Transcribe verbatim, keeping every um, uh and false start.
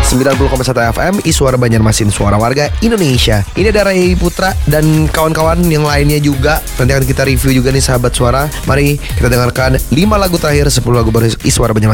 sembilan puluh koma satu F M Iswara Banjarmasin, suara warga Indonesia. Ini ada Ray Putra dan kawan-kawan yang lainnya juga. Nanti akan kita review juga nih sahabat suara. Mari kita dengarkan lima lagu terakhir sepuluh lagu baru Iswara Banjarmasin.